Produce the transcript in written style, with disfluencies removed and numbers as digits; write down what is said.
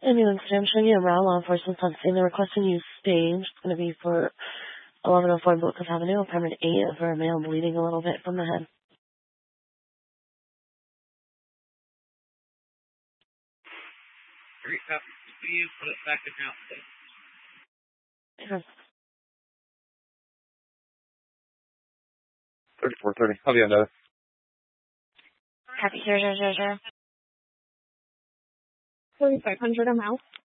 Ambulance, I'm showing you around law enforcement on scene. They're requesting you stage. It's going to be for 1104 Bluecliff Avenue, apartment 8, for a male bleeding a little bit from the head. Great, copy. You put it back in now, please. Sure. 3430. I'll be on that. Copy, 000. 4500 a mile.